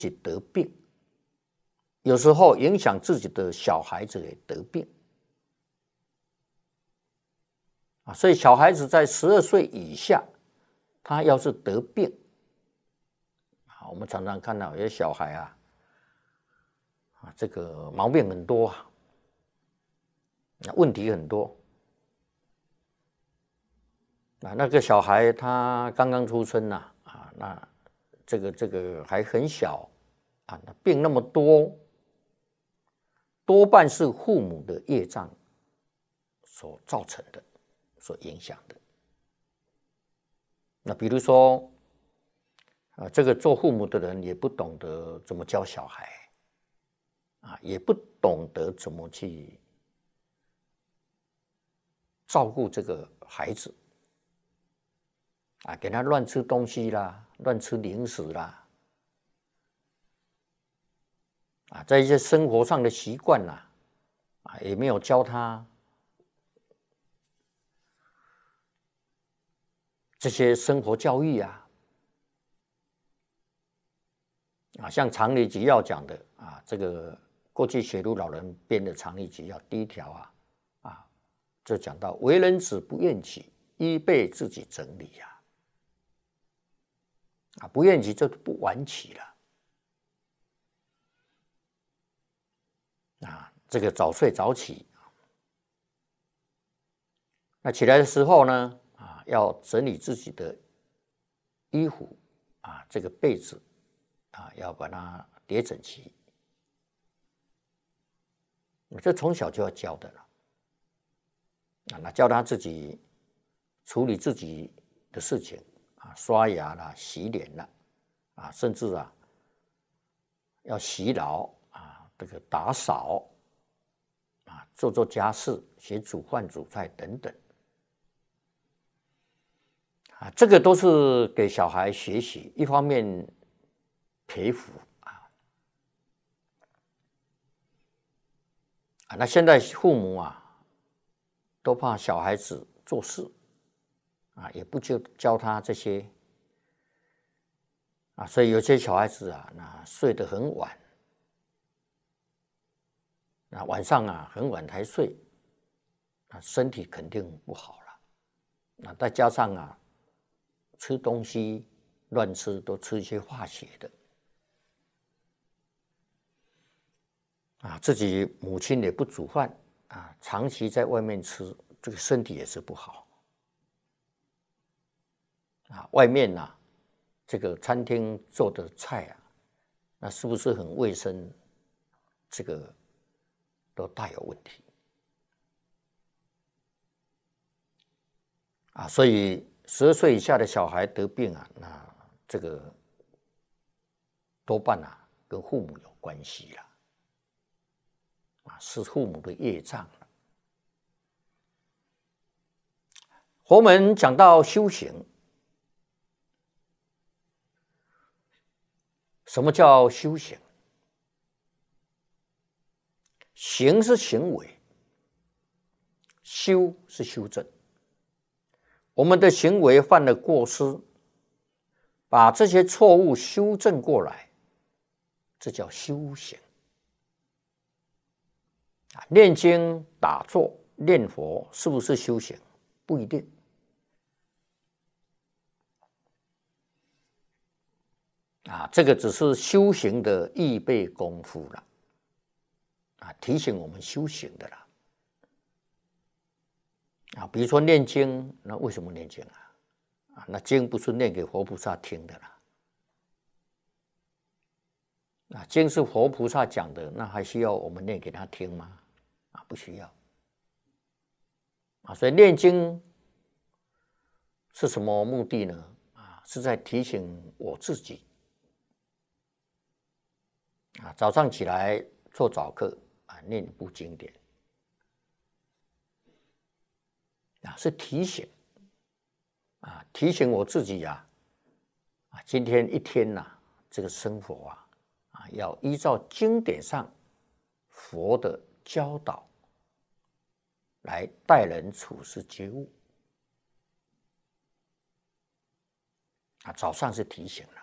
己得病，有时候影响自己的小孩子也得病啊。所以小孩子在12岁以下，他要是得病啊，我们常常看到有些小孩这个毛病很多啊，问题很多啊。那个小孩他刚刚出生呐那这个还很小啊，那病那么多，多半是父母的业障所造成的，所影响的。那比如说这个做父母的人也不懂得怎么教小孩啊，也不懂得怎么去照顾这个孩子啊，给他乱吃东西啦，乱吃零食啦，啊，在一些生活上的习惯啦，也没有教他这些生活教育像常理纪要讲的这个过去学儒老人编的常理纪要第1条就讲到为人子不厌其衣被自己整理不厌其就不晚起了这个早睡早起，那起来的时候呢要整理自己的衣服这个被子要把它叠整齐，这从小就要教的了那教他自己处理自己的事情刷牙啦、洗脸啦甚至要洗澡这个打扫做家事、学煮饭、煮菜等等这个都是给小孩学习，一方面培福那现在父母都怕小孩子做事也不就教他这些所以有些小孩子那睡得很晚，那晚上很晚才睡，身体肯定不好了。那再加上吃东西乱吃，都吃一些化学的自己母亲也不煮饭长期在外面吃，这个身体也是不好外面这个餐厅做的菜那是不是很卫生？这个都大有问题所以12岁以下的小孩得病那这个多半跟父母有关系了是父母的业障了。佛门讲到修行，什么叫修行？行是行为，修是修正。我们的行为犯了过失，把这些错误修正过来，这叫修行念经、打坐、念佛是不是修行？不一定这个只是修行的预备功夫了提醒我们修行的啦比如说念经，那为什么念经那经不是念给活菩萨听的啦经是活菩萨讲的，那还需要我们念给他听吗？不需要所以念经是什么目的呢？是在提醒我自己早上起来做早课念一部经典是提醒提醒我自己今天一天这个生活要依照经典上佛的教导来待人处事觉悟早上是提醒了